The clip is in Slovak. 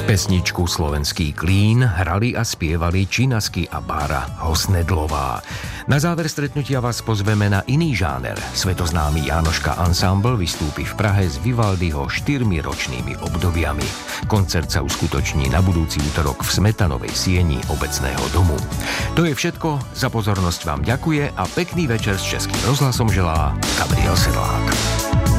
Pesničku Slovenský klín hrali a spievali Činasky a Bára Hosnedlová. Na záver stretnutia vás pozveme na iný žáner. Svetoznámy Jánoška Ensemble vystúpi v Prahe s Vivaldiho 4-ročnými obdobiami. Koncert sa uskutoční na budúci útorok v Smetanovej sieni Obecného domu. To je všetko, za pozornosť vám ďakuje a pekný večer s Českým rozhlasom želá Gabriel Sedlák.